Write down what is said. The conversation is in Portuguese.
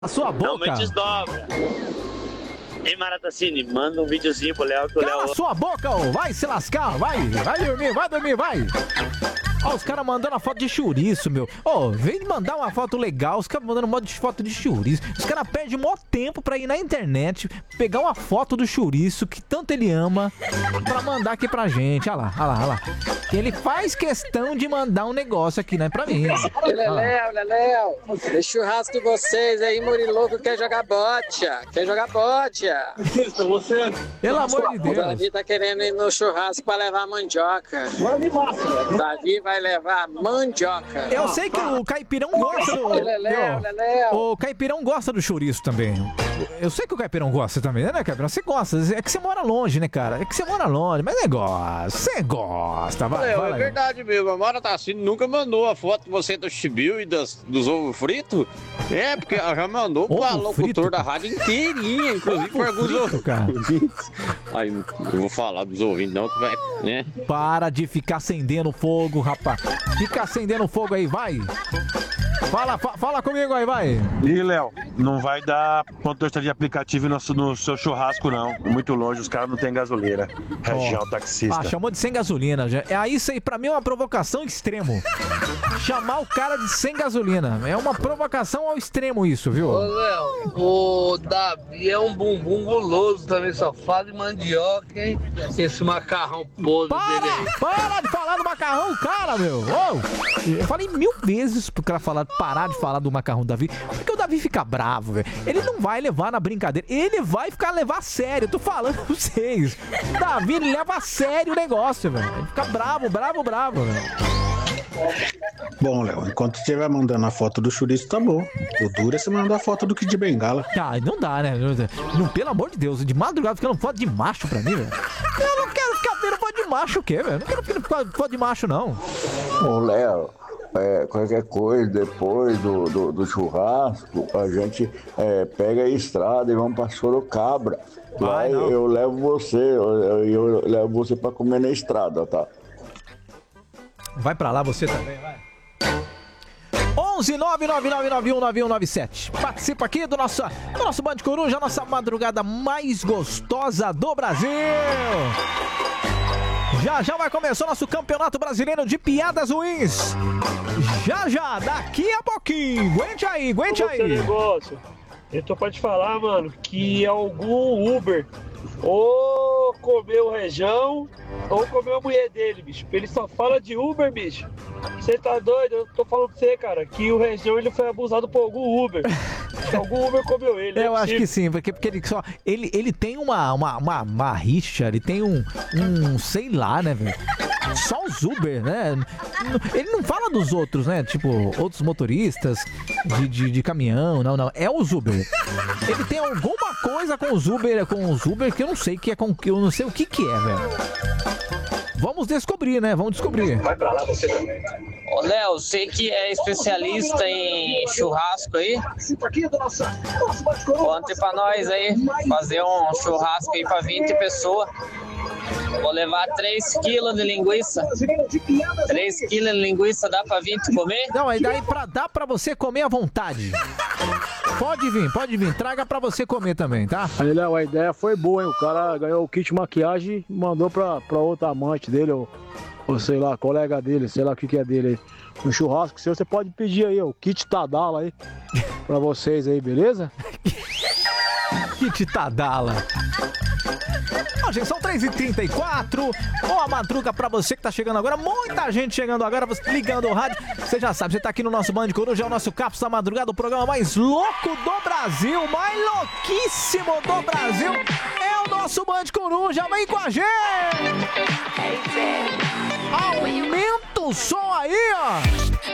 A sua boca. Não me desdobra. Ei, Maratacine, manda um videozinho pro Léo que o Cala Léo... sua boca, ô. Vai se lascar, vai dormir, vai. Ó, os caras mandando a foto de chouriço, meu. Ó, vem mandar uma foto legal, os caras mandando foto de chouriço. Os caras perdem maior tempo pra ir na internet, pegar uma foto do chouriço, que tanto ele ama, pra mandar aqui pra gente. Olha lá. Ele faz questão de mandar um negócio aqui, né, pra mim. Leléu, esse churrasco de vocês aí, Muriloco, quer jogar bocha. Isso, você. Pelo amor de O Deus. Davi tá querendo ir no churrasco pra levar mandioca. Davi vai levar mandioca. Eu sei que o Caipirão gosta do... Leléu. O Caipirão gosta do chouriço também. Eu sei que o Caipirão gosta também, né, Caipirão? Você gosta. É que você mora longe, né, cara? Mas você gosta. Vai É verdade mesmo. A Mara Tassini nunca mandou a foto de você do chibiu e dos ovos fritos. É, porque ela já mandou pra locutor da rádio inteirinha, inclusive por alguns ouvintes. Aí eu vou falar dos ouvintes, não, que vai, né? Para de ficar acendendo fogo, rapaz. Fica acendendo fogo aí, vai. Fala comigo aí, vai. E, Léo, não vai dar motorista de aplicativo no seu churrasco, não. Muito longe, os caras não têm gasolina. Região taxista. Chamou de sem gasolina. Isso aí pra mim é uma provocação extremo. Chamar o cara de sem gasolina. É uma provocação ao extremo isso, viu? Ô, Léo, o Davi é um bumbum guloso também, só fala de mandioca, hein? Esse macarrão podre dele aí. Para de falar do macarrão, cara, meu. Eu falei 1000 vezes pro cara parar de falar do macarrão do Davi, porque o Davi fica bravo, velho. Ele não vai levar na brincadeira, ele vai levar a sério. Eu tô falando pra vocês. O Davi, ele leva a sério o negócio, velho. Ele fica bravo, velho. Bom, Léo, enquanto você vai mandando a foto do chouriço, tá bom. O duro é você mandar a foto do Kid de Bengala. Não dá, né? Não, pelo amor de Deus, de madrugada ficando foto de macho pra mim, velho. Eu não quero ficar vendo foto de macho o quê, velho? Não quero ficar foto de macho, não. Ô, Léo, qualquer coisa depois do churrasco, a gente pega a estrada e vamos pra Sorocabra. Lá eu levo você, eu levo você pra comer na estrada, tá? Vai pra lá você também, vai. 11 999919197. Participa aqui do nosso Band Coruja, nossa madrugada mais gostosa do Brasil. Já vai começar o nosso Campeonato Brasileiro de Piadas Ruins. Já, daqui a pouquinho. Aguente aí. Negócio. Eu tô pra te falar, mano, que algum Uber ou comeu o Região ou comeu a mulher dele, bicho. Ele só fala de Uber, bicho. Você tá doido? Eu tô falando pra você, cara, que o Região ele foi abusado por algum Uber. Algum Uber comeu ele. Eu acho que sim, porque ele tem uma rixa, ele tem um sei lá, né, velho? Só os Uber, né? Ele não fala dos outros, né? Tipo, outros motoristas de caminhão, não. É os Uber. Ele tem alguma coisa com os Uber que eu não sei eu não sei o que é, velho. Vamos descobrir, né? Vai pra lá você também. Ô, Léo, você que é especialista em churrasco aí, conte pra nós aí, fazer um churrasco aí pra 20 pessoas. Vou levar 3 quilos de linguiça. 3 quilos de linguiça dá pra 20 comer? Não, aí dá pra você comer à vontade. Pode vir, traga pra você comer também, tá? Aí, Léo, a ideia foi boa, hein? O cara ganhou o kit maquiagem e mandou pra outra amante dele, ou sei lá, colega dele, sei lá o que é dele aí. No churrasco seu, você pode pedir aí, o kit Tadala aí, pra vocês aí, beleza? Kit Tadala. Ó, gente, são 3h34. Boa madruga pra você que tá chegando agora. Muita gente chegando agora, você ligando o rádio. Você já sabe, você tá aqui no nosso Band Coruja, é o nosso Cápsula Madrugada, o programa mais louco do Brasil, mais louquíssimo do Brasil. É o nosso Band Coruja, vem com a gente! Aumenta o som aí, ó!